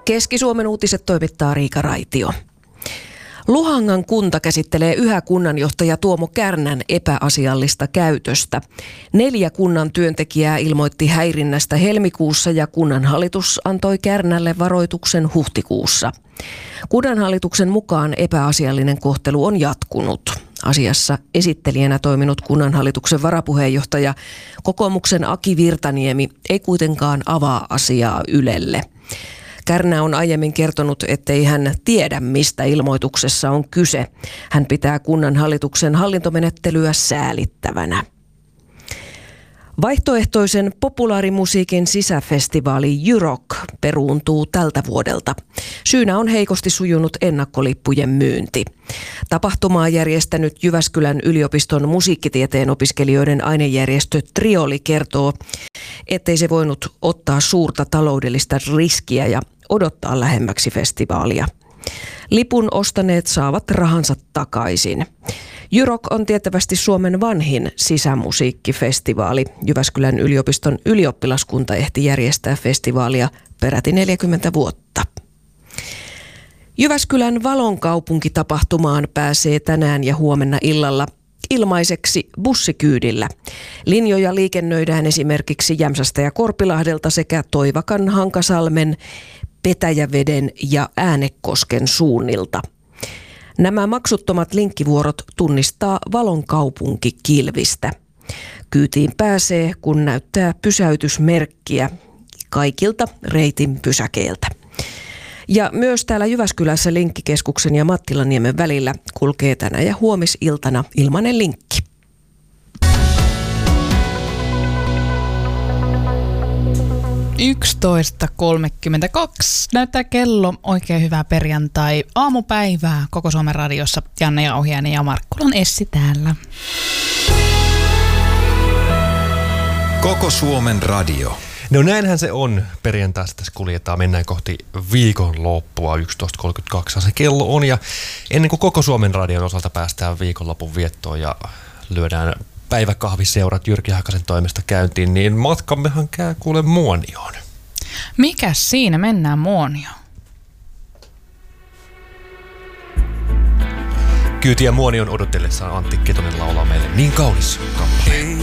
Keski-Suomen uutiset toimittaa Riika Raitio. Luhangan kunta käsittelee yhä kunnanjohtaja Tuomo Kärnän epäasiallista käytöstä. 4 kunnan työntekijää ilmoitti häirinnästä helmikuussa ja kunnanhallitus antoi Kärnälle varoituksen huhtikuussa. Kunnanhallituksen mukaan epäasiallinen kohtelu on jatkunut. Asiassa esittelijänä toiminut kunnanhallituksen varapuheenjohtaja kokoomuksen Aki Virtaniemi ei kuitenkaan avaa asiaa Ylelle. Kärnä on aiemmin kertonut, ettei hän tiedä, mistä ilmoituksessa on kyse. Hän pitää kunnanhallituksen hallintomenettelyä säälittävänä. Vaihtoehtoisen populaarimusiikin sisäfestivaali Jyrock peruuntuu tältä vuodelta. Syynä on heikosti sujunut ennakkolippujen myynti. Tapahtumaa järjestänyt Jyväskylän yliopiston musiikkitieteen opiskelijoiden ainejärjestö Trioli kertoo, ettei se voinut ottaa suurta taloudellista riskiä ja odottaa lähemmäksi festivaalia. Lipun ostaneet saavat rahansa takaisin. Jyrock on tiettävästi Suomen vanhin sisämusiikkifestivaali. Jyväskylän yliopiston ylioppilaskunta ehti järjestää festivaalia peräti 40 vuotta. Jyväskylän Valonkaupunki-tapahtumaan pääsee tänään ja huomenna illalla ilmaiseksi bussikyydillä. Linjoja liikennöidään esimerkiksi Jämsästä ja Korpilahdelta sekä Toivakan, Hankasalmen, Petäjäveden ja Äänekosken suunnilta. Nämä maksuttomat linkkivuorot tunnistaa Valonkaupunki kilvistä. Kyytiin pääsee, kun näyttää pysäytysmerkkiä kaikilta reitin pysäkeiltä. Ja myös täällä Jyväskylässä Linkkikeskuksen ja Mattilaniemen välillä kulkee tänä ja huomisiltana ilmainen linkki. Näyttää kello. Oikein hyvää perjantai aamupäivää Koko Suomen radiossa. Janne Jauhiainen ja Markkulan Essi täällä. Koko Suomen radio. No näinhän se on. Perjantaista tässä kuljetaan. Mennään kohti viikonloppua. 11.32 se kello on. Ja ennen kuin Koko Suomen radion osalta päästään viikonlopun viettoon ja lyödään päiväkahviseurat Jyrki Hakasen toimesta käyntiin, niin matkammehan käy kuule Muonioon. Mikäs siinä? Mennään Muonioon. Kyytiä Muonion odotellessaan Antti Ketonen laulaa meille niin kaunis kappale.